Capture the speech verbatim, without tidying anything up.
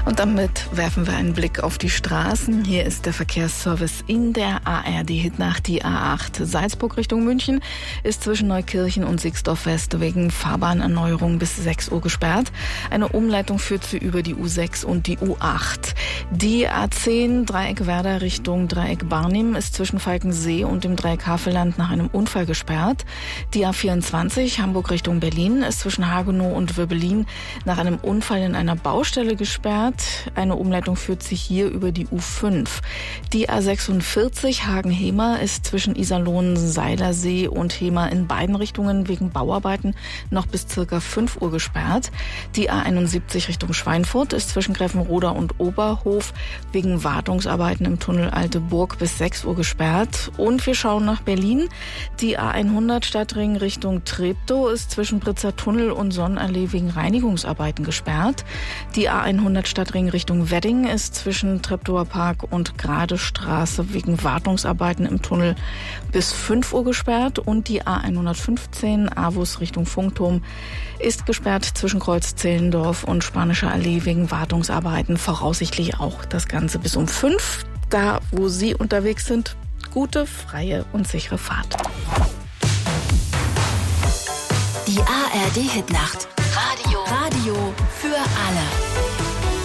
Und damit werfen wir einen Blick auf die Straßen. Hier ist der Verkehrsservice in der A R D-Hitnacht. Die A acht Salzburg Richtung München ist zwischen Neukirchen und Sixdorf West wegen Fahrbahnerneuerung bis sechs Uhr gesperrt. Eine Umleitung führt sie über die U sechs und die U acht. Die A zehn Dreieck Werder Richtung Dreieck Barnim ist zwischen Falkensee und dem Dreieck Havelland nach einem Unfall gesperrt. Die A vierundzwanzig Hamburg Richtung Berlin ist zwischen Hagenow und Wirbelin nach einem Unfall in einer Baustelle gesperrt. Eine Umleitung führt sich hier über die U fünf. Die A sechsundvierzig Hagen-Hemer ist zwischen Iserlohn, Seilersee und Hemer in beiden Richtungen wegen Bauarbeiten noch bis circa fünf Uhr gesperrt. Die A einundsiebzig Richtung Schweinfurt ist zwischen Greffenroda und Oberhof wegen Wartungsarbeiten im Tunnel Alte Burg bis sechs Uhr gesperrt. Und wir schauen nach Berlin. Die A hundert Stadtring Richtung Treptow ist zwischen Britzer Tunnel und Sonnenallee wegen Reinigungsarbeiten gesperrt. Die A hundert Stadtring Richtung Wedding ist zwischen Treptower Park und Gradestraße wegen Wartungsarbeiten im Tunnel bis fünf Uhr gesperrt. Und die A hundertfünfzehn Avus Richtung Funkturm ist gesperrt zwischen Kreuz Zehlendorf und Spanischer Allee wegen Wartungsarbeiten. Voraussichtlich auch das Ganze bis um fünf. Da, wo Sie unterwegs sind, gute, freie und sichere Fahrt. Die A R D-Hitnacht. Radio. Radio für alle.